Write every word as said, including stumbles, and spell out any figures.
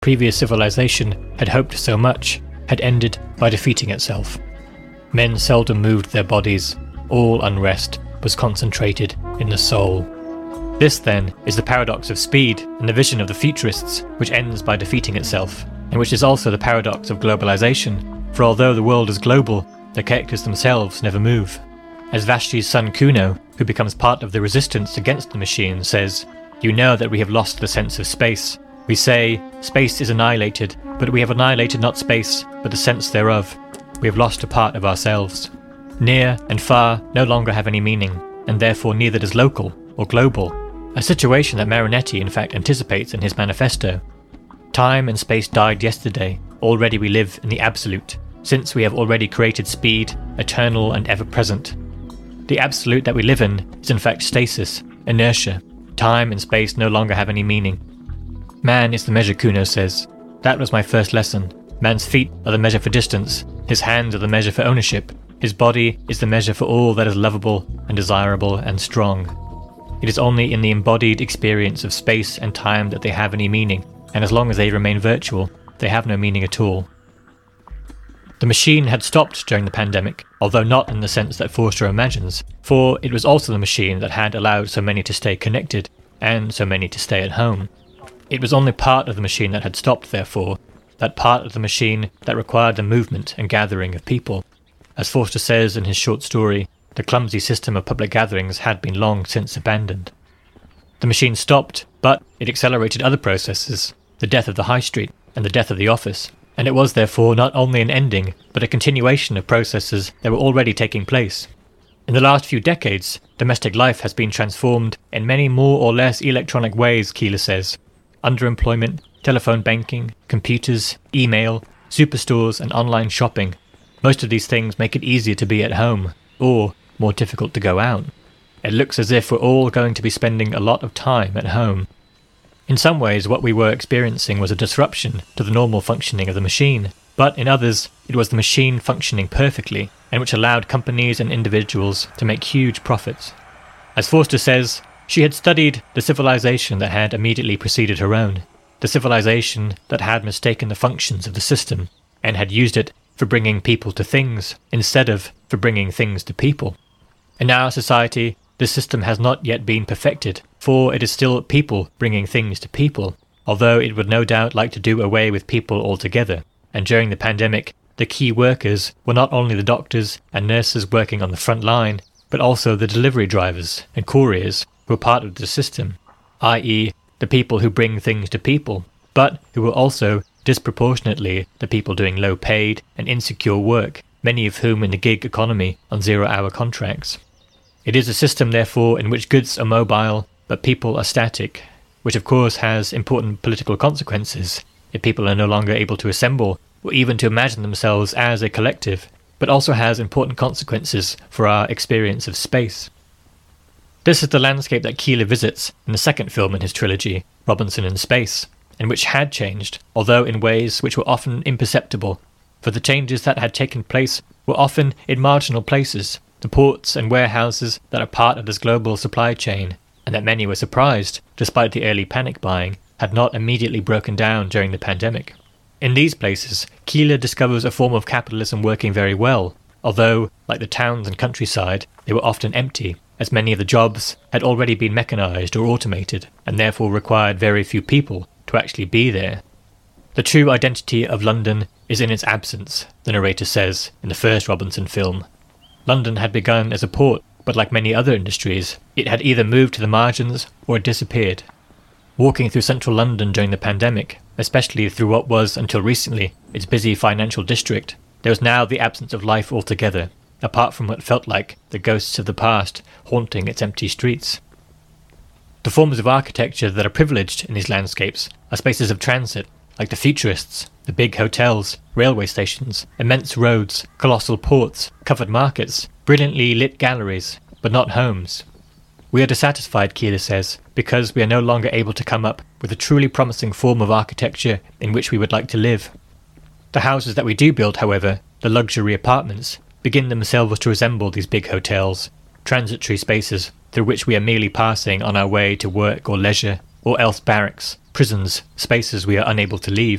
previous civilization had hoped so much had ended by defeating itself. Men seldom moved their bodies, all unrest was concentrated in the soul. This, then, is the paradox of speed and the vision of the futurists, which ends by defeating itself, and which is also the paradox of globalization, for although the world is global, the characters themselves never move. As Vashti's son Kuno, who becomes part of the resistance against the machine, says, "You know that we have lost the sense of space. We say, space is annihilated, but we have annihilated not space, but the sense thereof. We have lost a part of ourselves. Near and far no longer have any meaning, and therefore neither does local or global," a situation that Marinetti in fact anticipates in his manifesto. Time and space died yesterday, already we live in the absolute, since we have already created speed, eternal and ever-present. The absolute that we live in is in fact stasis, inertia. Time and space no longer have any meaning. Man is the measure, Kuno says. That was my first lesson. Man's feet are the measure for distance, his hands are the measure for ownership, his body is the measure for all that is lovable and desirable and strong. It is only in the embodied experience of space and time that they have any meaning, and as long as they remain virtual, they have no meaning at all. The machine had stopped during the pandemic, although not in the sense that Forster imagines, for it was also the machine that had allowed so many to stay connected, and so many to stay at home. It was only part of the machine that had stopped, therefore, that part of the machine that required the movement and gathering of people. As Forster says in his short story, the clumsy system of public gatherings had been long since abandoned. The machine stopped, but it accelerated other processes, the death of the high street and the death of the office, and it was therefore not only an ending, but a continuation of processes that were already taking place. In the last few decades, domestic life has been transformed in many more or less electronic ways, Keeler says. Underemployment, telephone banking, computers, email, superstores and online shopping. Most of these things make it easier to be at home, or more difficult to go out. It looks as if we're all going to be spending a lot of time at home. In some ways, what we were experiencing was a disruption to the normal functioning of the machine, but in others, it was the machine functioning perfectly, and which allowed companies and individuals to make huge profits. As Forster says, she had studied the civilization that had immediately preceded her own, the civilization that had mistaken the functions of the system, and had used it for bringing people to things, instead of for bringing things to people. In our society, this system has not yet been perfected, for it is still people bringing things to people, although it would no doubt like to do away with people altogether, and during the pandemic, the key workers were not only the doctors and nurses working on the front line, but also the delivery drivers and couriers who were part of the system, that is, the people who bring things to people, but who were also disproportionately the people doing low-paid and insecure work, many of whom in the gig economy on zero-hour contracts. It is a system, therefore, in which goods are mobile, but people are static, which of course has important political consequences if people are no longer able to assemble or even to imagine themselves as a collective, but also has important consequences for our experience of space. This is the landscape that Keeler visits in the second film in his trilogy, Robinson in Space, and which had changed, although in ways which were often imperceptible, for the changes that had taken place were often in marginal places, the ports and warehouses that are part of this global supply chain, and that many were surprised, despite the early panic buying, had not immediately broken down during the pandemic. In these places, Keeler discovers a form of capitalism working very well, although, like the towns and countryside, they were often empty, as many of the jobs had already been mechanized or automated, and therefore required very few people to actually be there. The true identity of London is in its absence, the narrator says in the first Robinson film. London had begun as a port, but like many other industries, it had either moved to the margins or it disappeared. Walking through central London during the pandemic, especially through what was, until recently, its busy financial district, there was now the absence of life altogether, apart from what felt like the ghosts of the past haunting its empty streets. The forms of architecture that are privileged in these landscapes are spaces of transit, like the futurists, the big hotels, railway stations, immense roads, colossal ports, covered markets, brilliantly lit galleries, but not homes. We are dissatisfied, Keeler says, because we are no longer able to come up with a truly promising form of architecture in which we would like to live. The houses that we do build, however, the luxury apartments, begin themselves to resemble these big hotels, transitory spaces through which we are merely passing on our way to work or leisure, or else barracks, prisons, spaces we are unable to leave.